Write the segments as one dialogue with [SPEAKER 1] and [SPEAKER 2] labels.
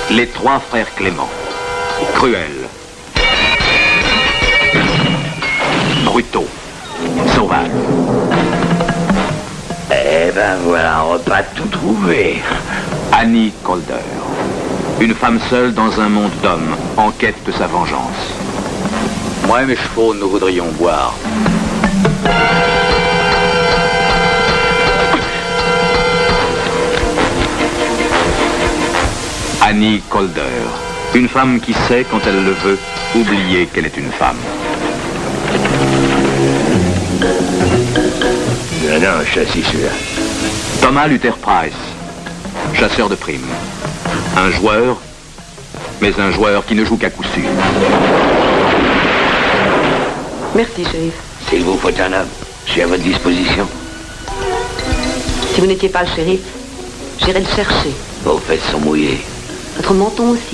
[SPEAKER 1] Les trois frères Clément. Cruels. Brutaux. Sauvages.
[SPEAKER 2] Eh ben voilà, on va pas tout trouver.
[SPEAKER 1] Annie Calder. Une femme seule dans un monde d'hommes, en quête de sa vengeance.
[SPEAKER 3] Moi et mes chevaux, nous voudrions boire.
[SPEAKER 1] Annie Calder. Une femme qui sait, quand elle le veut, oublier qu'elle est une femme.
[SPEAKER 2] Non, châssis celui-là.
[SPEAKER 1] Thomas Luther Price. Chasseur de primes. Un joueur, mais un joueur qui ne joue qu'à coup sûr.
[SPEAKER 4] Merci, shérif.
[SPEAKER 2] S'il vous faut un homme, je suis à votre disposition.
[SPEAKER 4] Si vous n'étiez pas le shérif, j'irais le chercher.
[SPEAKER 2] Vos fesses sont mouillées.
[SPEAKER 4] Votre menton aussi.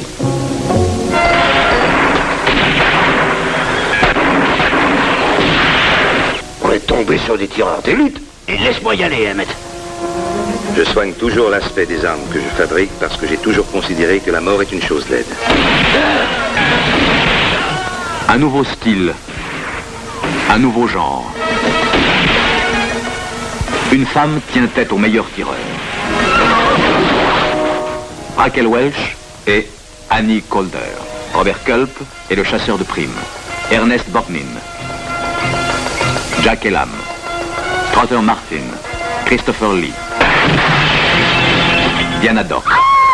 [SPEAKER 2] On est tombé sur des tireurs d'élite. Et laisse-moi y aller, Emmett.
[SPEAKER 5] Je soigne toujours l'aspect des armes que je fabrique parce que j'ai toujours considéré que la mort est une chose laide.
[SPEAKER 1] Un nouveau style. Un nouveau genre. Une femme tient tête au meilleur tireur. Raquel Welch et Annie Calder. Robert Culp est le chasseur de primes. Ernest Borgnine. Jack Elam. Trotter Martin. Christopher Lee. Diana Doc.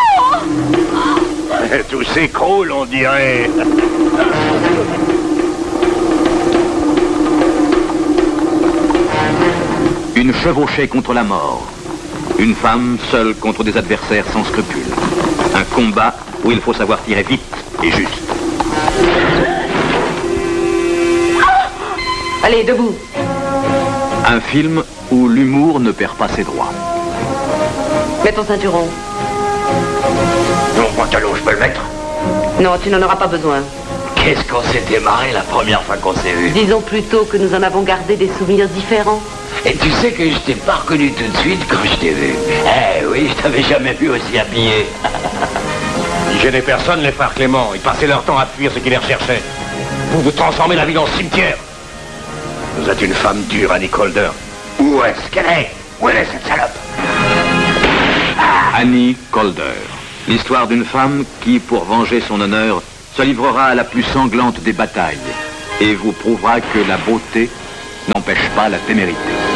[SPEAKER 2] Tout s'écroule, on dirait.
[SPEAKER 1] Une chevauchée contre la mort. Une femme seule contre des adversaires sans scrupules. Un combat où il faut savoir tirer vite et juste.
[SPEAKER 4] Allez, debout.
[SPEAKER 1] Un film où l'humour ne perd pas ses droits.
[SPEAKER 4] Mets ton ceinturon.
[SPEAKER 2] Mon pantalon, je peux le mettre?
[SPEAKER 4] Non, tu n'en auras pas besoin.
[SPEAKER 2] Qu'est-ce qu'on s'était marré la première fois qu'on s'est vu?
[SPEAKER 4] Disons plutôt que nous en avons gardé des souvenirs différents.
[SPEAKER 2] Et tu sais que je t'ai pas reconnu tout de suite quand je t'ai vu. Eh oui, je t'avais jamais vu aussi habillé.
[SPEAKER 6] Ils gênaient personne, les frères Clément. Ils passaient leur temps à fuir ceux qui les recherchaient. Vous transformez la ville en cimetière. Vous êtes une femme dure, Annie Calder.
[SPEAKER 2] Où est-ce qu'elle est? Où est cette salope?
[SPEAKER 1] Annie Calder. L'histoire d'une femme qui, pour venger son honneur, se livrera à la plus sanglante des batailles et vous prouvera que la beauté n'empêche pas la témérité.